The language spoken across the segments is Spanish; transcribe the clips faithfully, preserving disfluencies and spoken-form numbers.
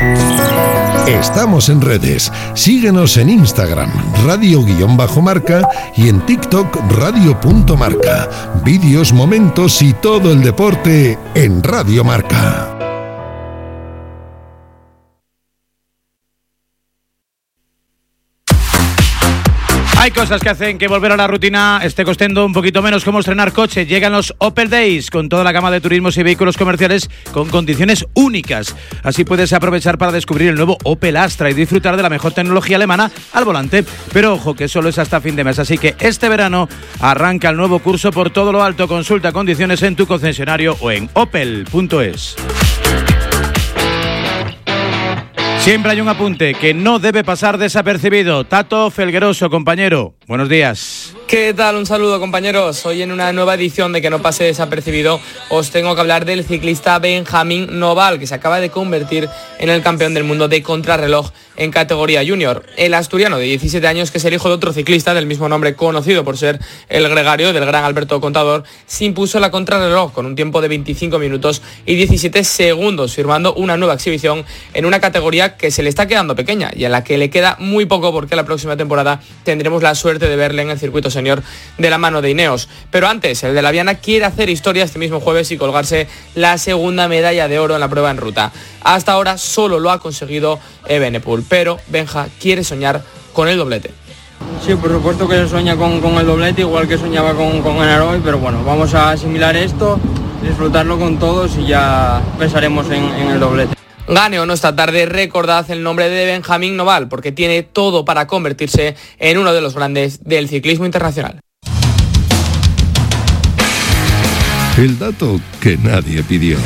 Estamos en redes. Síguenos en Instagram, radio-marca, y en TikTok, radio.marca. Vídeos, momentos y todo el deporte en Radio Marca. Hay cosas que hacen que volver a la rutina esté costando un poquito menos, como estrenar coche. Llegan los Opel Days con toda la gama de turismos y vehículos comerciales con condiciones únicas. Así puedes aprovechar para descubrir el nuevo Opel Astra y disfrutar de la mejor tecnología alemana al volante. Pero ojo, que solo es hasta fin de mes, así que este verano arranca el nuevo curso por todo lo alto. Consulta condiciones en tu concesionario o en opel punto es. Siempre hay un apunte que no debe pasar desapercibido. Tato Felgueroso, compañero, buenos días. ¿Qué tal? Un saludo, compañeros. Hoy en una nueva edición de Que no pase desapercibido os tengo que hablar del ciclista Benjamín Noval, que se acaba de convertir en el campeón del mundo de contrarreloj en categoría junior. El asturiano de diecisiete años, que es el hijo de otro ciclista del mismo nombre, conocido por ser el gregario del gran Alberto Contador, se impuso la contrarreloj con un tiempo de veinticinco minutos y diecisiete segundos, firmando una nueva exhibición en una categoría que se le está quedando pequeña y a la que le queda muy poco, porque la próxima temporada tendremos la suerte de verle en el circuito senior de la mano de Ineos. Pero antes, el de la Viana quiere hacer historia este mismo jueves y colgarse la segunda medalla de oro en la prueba en ruta. Hasta ahora solo lo ha conseguido Evenepoel, pero Benja quiere soñar con el doblete. Sí, por supuesto que se sueña con, con el doblete, igual que soñaba con, con ganar hoy, pero bueno, vamos a asimilar esto, disfrutarlo con todos y ya pensaremos en, en el doblete. Gane o no esta tarde, recordad el nombre de Benjamín Noval, porque tiene todo para convertirse en uno de los grandes del ciclismo internacional. El dato que nadie pidió.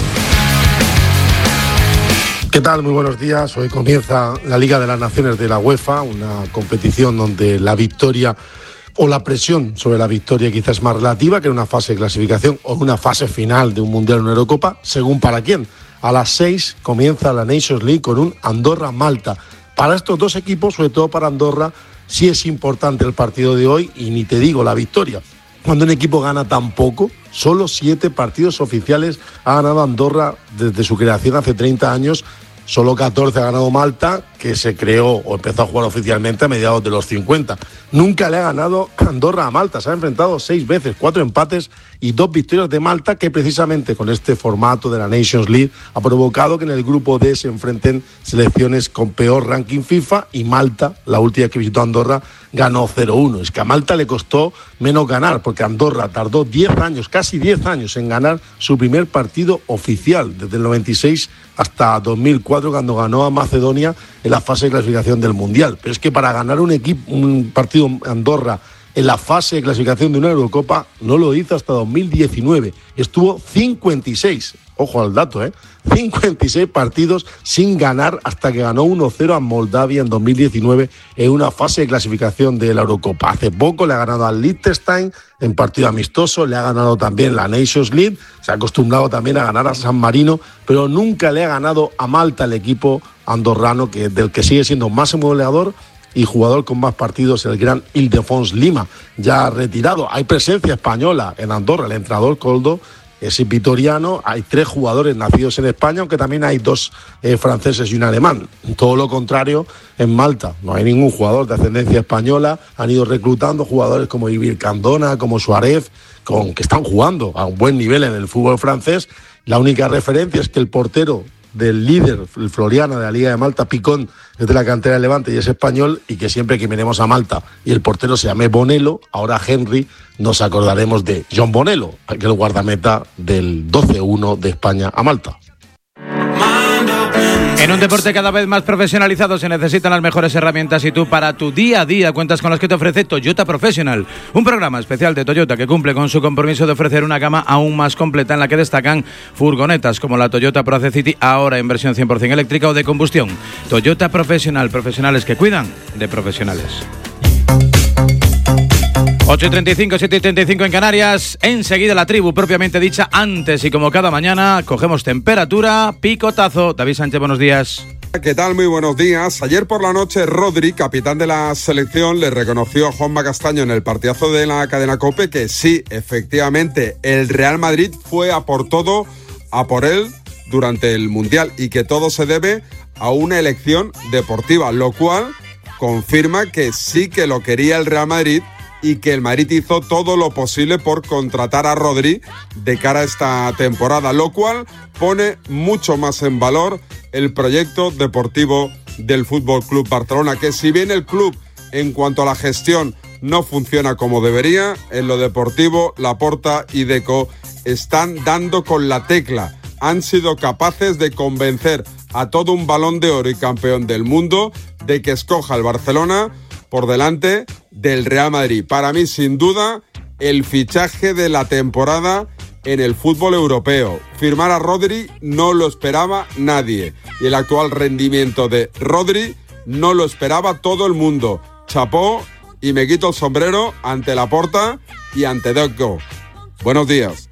¿Qué tal? Muy buenos días. Hoy comienza la Liga de las Naciones de la UEFA, una competición donde la victoria o la presión sobre la victoria quizás es más relativa que en una fase de clasificación o en una fase final de un Mundial o una Eurocopa, según para quién. A las seis comienza la Nations League con un Andorra-Malta. Para estos dos equipos, sobre todo para Andorra, sí es importante el partido de hoy y ni te digo la victoria. Cuando un equipo gana tan poco, solo siete partidos oficiales ha ganado Andorra desde su creación hace treinta años. Solo catorce ha ganado Malta, que se creó o empezó a jugar oficialmente a mediados de los cincuenta. Nunca le ha ganado Andorra a Malta. Se ha enfrentado seis veces, cuatro empates y dos victorias de Malta, que precisamente con este formato de la Nations League ha provocado que en el grupo D se enfrenten selecciones con peor ranking FIFA, y Malta, la última que visitó Andorra, ganó cero uno. Es que a Malta le costó menos ganar, porque Andorra tardó diez años, casi diez años en ganar su primer partido oficial, desde el noventa y seis hasta dos mil cuatro, cuando ganó a Macedonia en la fase de clasificación del Mundial. Pero es que para ganar un equipo, un partido Andorra en la fase de clasificación de una Eurocopa, no lo hizo hasta dos mil diecinueve. Estuvo cincuenta y seis, ojo al dato, ¿eh? cincuenta y seis partidos sin ganar hasta que ganó uno cero a Moldavia en dos mil diecinueve en una fase de clasificación de la Eurocopa. Hace poco le ha ganado al Liechtenstein en partido amistoso, le ha ganado también la Nations League, se ha acostumbrado también a ganar a San Marino, pero nunca le ha ganado a Malta, el equipo andorrano, que, del que sigue siendo máximo goleador y jugador con más partidos, el gran Ildefons Lima, ya retirado. Hay presencia española en Andorra, el entrenador Koldo es vitoriano, hay tres jugadores nacidos en España, aunque también hay dos eh, franceses y un alemán. Todo lo contrario en Malta, no hay ningún jugador de ascendencia española, han ido reclutando jugadores como Ibir Candona, como Suárez, con, que están jugando a un buen nivel en el fútbol francés. La única referencia es que el portero del líder, el Floriana de la Liga de Malta, Picón, es de la cantera de Levante y es español, y que siempre que miremos a Malta y el portero se llame Bonello, ahora Henry, nos acordaremos de John Bonello, aquel guardameta del doce uno de España a Malta. En un deporte cada vez más profesionalizado se necesitan las mejores herramientas, y tú para tu día a día cuentas con las que te ofrece Toyota Professional, un programa especial de Toyota que cumple con su compromiso de ofrecer una gama aún más completa, en la que destacan furgonetas como la Toyota Proce City, ahora en versión cien por ciento eléctrica o de combustión. Toyota Professional, profesionales que cuidan de profesionales. ocho y treinta y cinco, siete y treinta y cinco en Canarias. Enseguida la tribu propiamente dicha. Antes, y como cada mañana, cogemos temperatura, picotazo. David Sánchez, buenos días. ¿Qué tal? Muy buenos días. Ayer por la noche, Rodri, capitán de la selección, le reconoció a Juanma Castaño en el partidazo de la cadena COPE que sí, efectivamente, el Real Madrid fue a por todo, a por él, durante el Mundial y que todo se debe a una elección deportiva, lo cual confirma que sí que lo quería el Real Madrid y que el Madrid hizo todo lo posible por contratar a Rodri de cara a esta temporada, lo cual pone mucho más en valor el proyecto deportivo del F C Barcelona, que si bien el club en cuanto a la gestión no funciona como debería, en lo deportivo Laporta y Deco están dando con la tecla. Han sido capaces de convencer a todo un Balón de Oro y campeón del mundo de que escoja el Barcelona por delante del Real Madrid. Para mí, sin duda, el fichaje de la temporada en el fútbol europeo. Firmar a Rodri no lo esperaba nadie. Y el actual rendimiento de Rodri no lo esperaba todo el mundo. Chapó y me quito el sombrero ante Laporta y ante Deco. Buenos días.